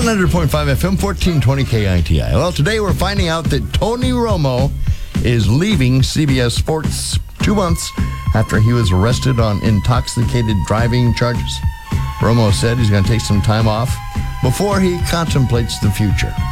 100.5 FM, 1420 KITI. Well, today we're finding out that Tony Romo is leaving CBS Sports 2 months after he was arrested on intoxicated driving charges. Romo said he's going to take some time off before he contemplates the future.